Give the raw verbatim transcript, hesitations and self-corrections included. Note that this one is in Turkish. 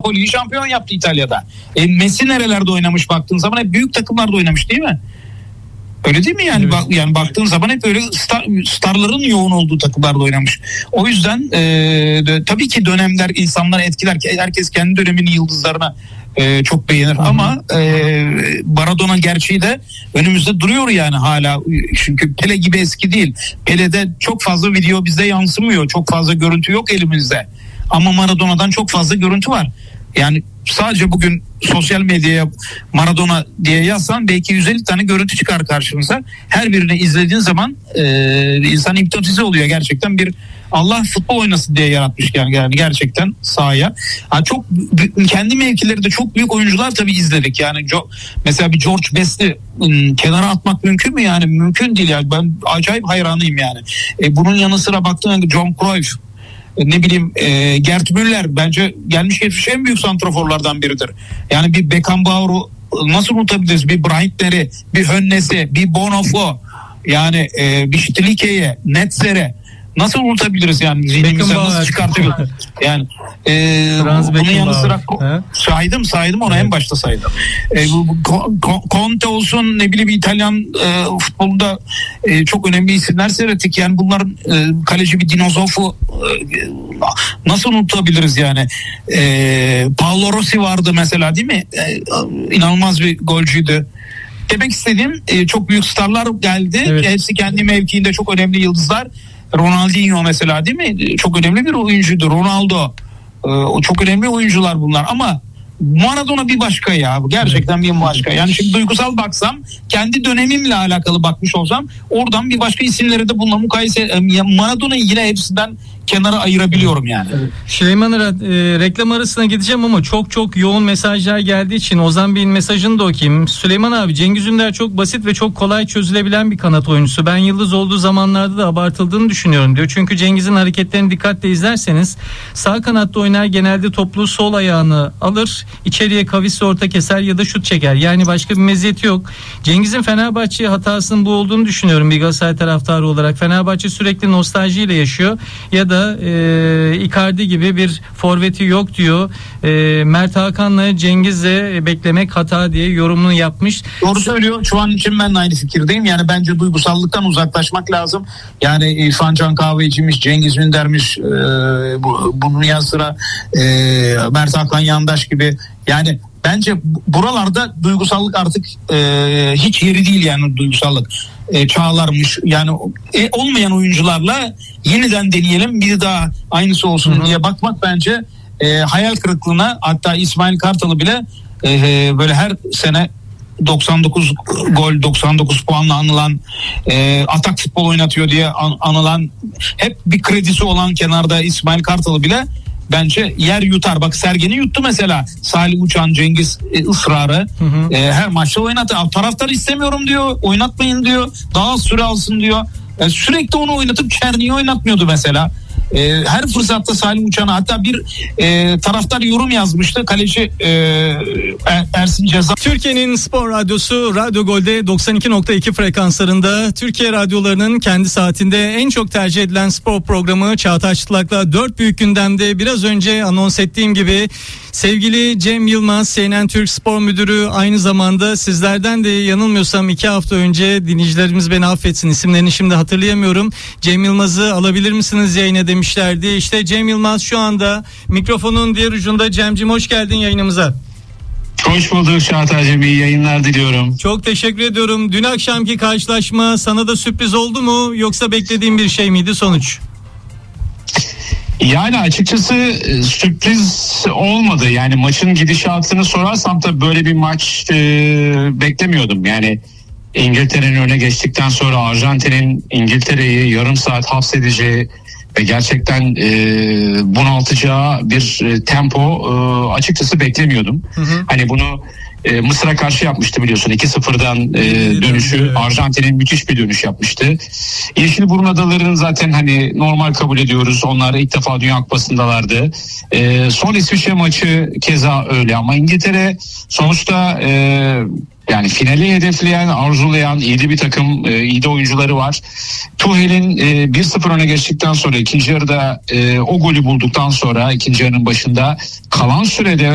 Napoli'yi şampiyon yaptı İtalya'da. E, Messi nerelerde oynamış baktığın zaman hep büyük takımlarda oynamış değil mi? Öyle değil mi yani? Evet. Bak, yani baktığın zaman hep öyle star, starların yoğun olduğu takımlarda oynamış. O yüzden e, de, tabii ki dönemler insanları etkiler. Herkes kendi döneminin yıldızlarına e, çok beğenir. Hı-hı. Ama e, Maradona gerçeği de önümüzde duruyor yani hala. Çünkü Pele gibi eski değil. Pele'de çok fazla video bizde yansımıyor. Çok fazla görüntü yok elimizde. Ama Maradona'dan çok fazla görüntü var. Yani sadece bugün sosyal medyaya Maradona diye yazsan belki yüz elli tane görüntü çıkar karşımıza. Her birini izlediğin zaman e, insan hipnotize oluyor. Gerçekten bir Allah futbol oynasın diye yaratmış yani, yani gerçekten sahaya. Ha, çok kendi mevkilerinde çok büyük oyuncular tabii izledik. Yani mesela bir George Best'i kenara atmak mümkün mü yani? Mümkün değil yani. Ben acayip hayranıyım yani. E, bunun yanı sıra baktığında John Cruyff, ne bileyim e, Gerd Müller bence gelmiş geçmiş en büyük santraforlardan biridir. Yani bir Beckenbauer'u nasıl unutabiliriz? Bir Breitner'i, bir Hönness'i, bir Bonhoeff'u, yani e, bir Stilike'ye, Netzer'e nasıl unutabiliriz yani? Zihnimizden nasıl çıkartabiliriz? Yani e, bunun yanı sıra He? saydım saydım ona evet. En başta saydım. E, bu, bu, Conte olsun, ne bileyim İtalyan e, futbolunda e, çok önemli isimler seyrettik. Yani bunların e, kaleci bir Dinozof'u e, nasıl unutabiliriz yani? E, Paolo Rossi vardı mesela değil mi? E, inanılmaz bir golcüydü. Demek istediğim e, çok büyük starlar geldi. Evet. Hepsi kendi mevkiinde çok önemli yıldızlar. Ronaldinho mesela değil mi? Çok önemli bir oyuncuydu. Ronaldo. Ee, o çok önemli oyuncular bunlar ama Maradona bir başka ya. Gerçekten bir başka. Yani şimdi duygusal baksam, kendi dönemimle alakalı bakmış olsam oradan bir başka isimleri de bununla mukayese, Maradona'yı yine hepsinden kenara ayırabiliyorum yani. Süleyman Arat, e, reklam arasına gideceğim ama çok çok yoğun mesajlar geldiği için Ozan Bey'in mesajını da okuyayım. Süleyman abi, Cengiz Ünder çok basit ve çok kolay çözülebilen bir kanat oyuncusu. Ben yıldız olduğu zamanlarda da abartıldığını düşünüyorum diyor. Çünkü Cengiz'in hareketlerini dikkatle izlerseniz sağ kanatta oynar, genelde toplu sol ayağını alır, içeriye kavisle orta keser ya da şut çeker. Yani başka bir meziyeti yok. Cengiz'in Fenerbahçe hatasının bu olduğunu düşünüyorum bir Galatasaray taraftarı olarak. Fenerbahçe sürekli nostaljiyle yaşıyor ya da e, Icardi gibi bir forveti yok diyor. E, Mert Hakan'la Cengiz'le beklemek hata diye yorumunu yapmış. Doğru söylüyor. Şu an için ben de aynı fikirdeyim. Yani bence duygusallıktan uzaklaşmak lazım. Yani İrfan Can Kahveci'miş, Cengiz Ünder'miş, e, bu, bunun yanı sıra e, Mert Hakan Yandaş gibi. Yani bence buralarda duygusallık artık e, hiç yeri değil yani duygusallık. E, Çağlar'mış yani e, olmayan oyuncularla yeniden deneyelim, bir daha aynısı olsun Hı-hı. diye bakmak bence e, hayal kırıklığına, hatta İsmail Kartal'ı bile e, böyle her sene doksan dokuz gol, doksan dokuz puanla anılan, e, atak futbol oynatıyor diye an, anılan, hep bir kredisi olan kenarda İsmail Kartal'ı bile bence yer yutar. Bak Sergen'i yuttu mesela. Salih Uçan, Cengiz e, ısrarı. Hı hı. E, her maçta oynattı. Taraftar istemiyorum diyor. Oynatmayın diyor. Daha az süre alsın diyor. E, sürekli onu oynatıp Çerni'yi oynatmıyordu mesela. E, her fırsatta Salih Uçan'a, hatta bir e, taraftar yorum yazmıştı. Kaleci e, Ersin Ceza. Türkiye'nin spor radyosu Radyo Gol'de doksan iki nokta iki frekanslarında, Türkiye radyolarının kendi saatinde en çok tercih edilen spor programı Çağataş Çıtlak'la dört büyük gündemde. Biraz önce anons ettiğim gibi sevgili Cem Yılmaz, C N N Türk Spor Müdürü, aynı zamanda sizlerden de yanılmıyorsam iki hafta önce, dinleyicilerimiz beni affetsin, isimlerini şimdi hatırlayamıyorum, Cem Yılmaz'ı alabilir misiniz yayına demişlerdi. İşte Cem Yılmaz şu anda mikrofonun diğer ucunda. Cem'cim hoş geldin yayınımıza. Hoş bulduk Çağatay'cığım, iyi yayınlar diliyorum. Çok teşekkür ediyorum. Dün akşamki karşılaşma sana da sürpriz oldu mu, yoksa beklediğin bir şey miydi sonuç? Yani açıkçası sürpriz olmadı. Yani maçın gidişatını sorarsam tabii böyle bir maç e, beklemiyordum. Yani İngiltere'nin öne geçtikten sonra Arjantin'in İngiltere'yi yarım saat hapsedeceği ve gerçekten e, bunaltacağı bir e, tempo e, açıkçası beklemiyordum. Hı hı. Hani bunu e, Mısır'a karşı yapmıştı biliyorsun, iki sıfırdan e, dönüşü, Arjantin'in müthiş bir dönüş yapmıştı. Yeşilburun Adaları'nın zaten hani normal kabul ediyoruz, onlar ilk defa Dünya Kupası'ndalardı. E, son İsviçre maçı keza öyle, ama İngiltere sonuçta e, yani finali hedefleyen, arzulayan iyi bir takım, e, iyi de oyuncuları var. Tuchel'in e, bir sıfır öne geçtikten sonra ikinci yarıda e, o golü bulduktan sonra ikinci yarının başında kalan sürede